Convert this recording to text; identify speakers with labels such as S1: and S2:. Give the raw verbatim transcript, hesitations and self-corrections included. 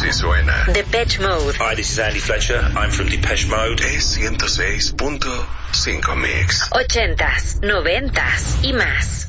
S1: si suena.
S2: Depeche Mode.
S3: Hi, this is Andy Fletcher. I'm from Depeche Mode.
S1: Es ciento seis punto cinco Mix.
S2: Ochentas, noventas y más.